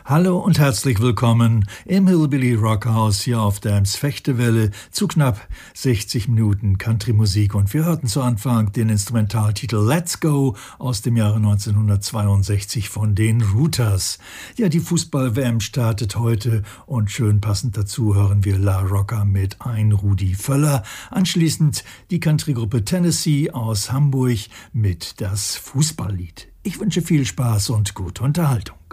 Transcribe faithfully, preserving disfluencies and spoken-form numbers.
Hallo und herzlich willkommen im Hillbilly Rockhaus hier auf der Ems-Fechtewelle zu knapp sechzig Minuten Country-Musik. Und wir hörten zu Anfang den Instrumentaltitel Let's Go aus dem Jahre neunzehnhundertzweiundsechzig von den Rooters. Ja, die Fußball-W M startet heute und schön passend dazu hören wir La Rocca mit Ein Rudi Völler. Anschließend die Country-Gruppe Tennessee aus Hamburg mit das Fußballlied. Ich wünsche viel Spaß und gute Unterhaltung.